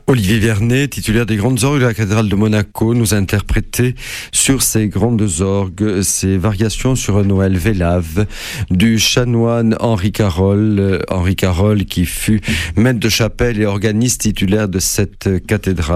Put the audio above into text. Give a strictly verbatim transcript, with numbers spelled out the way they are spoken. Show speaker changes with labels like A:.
A: Olivier Vernet, titulaire des grandes orgues de la cathédrale de Monaco, nous a interprété sur ces grandes orgues ces variations sur un Noël Vélave du chanoine Henri Carole, Henri Carole qui fut maître de chapelle et organiste titulaire de cette cathédrale.